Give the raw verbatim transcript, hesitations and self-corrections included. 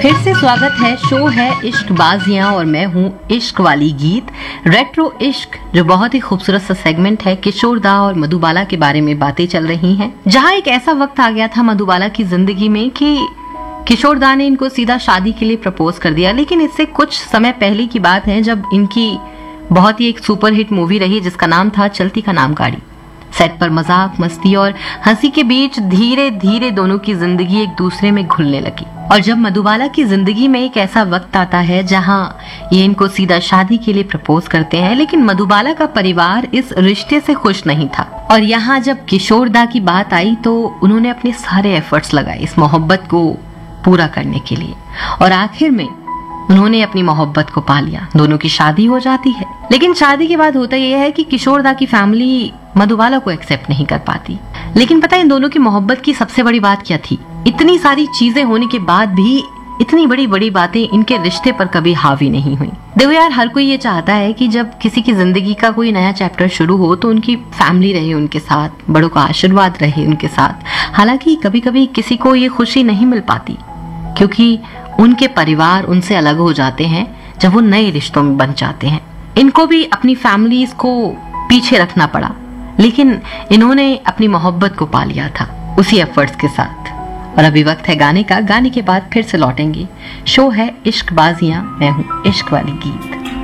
फिर से स्वागत है। शो है इश्क बाजियां और मैं हूँ इश्क वाली गीत। रेट्रो इश्क जो बहुत ही खूबसूरत सा सेगमेंट है। किशोर दा और मधुबाला के बारे में बातें चल रही हैं, जहाँ एक ऐसा वक्त आ गया था मधुबाला की जिंदगी में कि किशोर दा ने इनको सीधा शादी के लिए प्रपोज कर दिया। लेकिन इससे कुछ समय पहले की बात है जब इनकी बहुत ही एक सुपरहिट मूवी रही जिसका नाम था चलती का नाम गाड़ी। सेट पर मजाक मस्ती और हंसी के बीच धीरे धीरे दोनों की जिंदगी एक दूसरे में घुलने लगी। और जब मधुबाला की जिंदगी में एक ऐसा वक्त आता है जहां ये इनको सीधा शादी के लिए प्रपोज करते हैं, लेकिन मधुबाला का परिवार इस रिश्ते से खुश नहीं था। और यहाँ जब किशोर दा की बात आई तो उन्होंने अपने सारे एफर्ट्स लगाए इस मोहब्बत को पूरा करने के लिए, और आखिर में उन्होंने अपनी मोहब्बत को पा लिया। दोनों की शादी हो जाती है। लेकिन शादी के बाद होता यह है कि किशोर दा की फैमिली मधुबाला को एक्सेप्ट नहीं कर पाती। लेकिन पता है इन दोनों की मोहब्बत की सबसे बड़ी बात क्या थी? इतनी सारी चीजें होने के बाद भी इतनी बड़ी बड़ी बातें इनके रिश्ते पर कभी हावी नहीं हुई। देखो यार, हर कोई ये चाहता है कि जब किसी की जिंदगी का कोई नया चैप्टर शुरू हो तो उनकी फैमिली रहे उनके साथ, बड़ों का आशीर्वाद रहे उनके साथ। हालांकि कभी कभी किसी को ये खुशी नहीं मिल पाती क्योंकि उनके परिवार उनसे अलग हो जाते हैं जब वो नए रिश्तों में बन जाते हैं। इनको भी अपनी फैमिलीज को पीछे रखना पड़ा, लेकिन इन्होंने अपनी मोहब्बत को पा लिया था उसी एफर्ट्स के साथ। और अभी वक्त है गाने का। गाने के बाद फिर से लौटेंगे। शो है इश्क बाजियां, मैं हूँ इश्क वाली गीत।